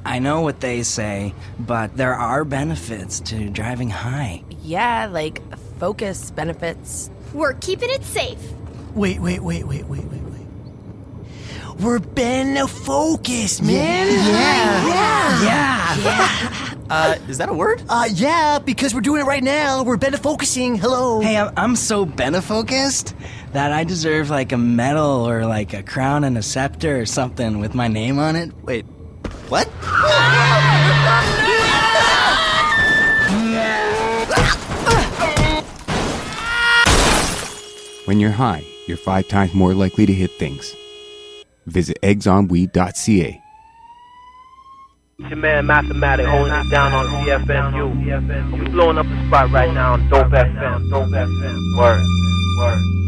I know what they say, but there are benefits to driving high. Yeah, like focus benefits. We're keeping it safe. Wait. We're focused, man. Yeah. Is that a word? Yeah, because we're doing it right now. We're focusing. Hello. Hey, I'm so benefocused that I deserve like a medal or like a crown and a scepter or something with my name on it. Wait, what? When you're high, you're 5 times more likely to hit things. Visit eggsonweed.ca. It's your man Mathematic holding it down on CFNU. We blowing up the spot right now on Dope FM. Word.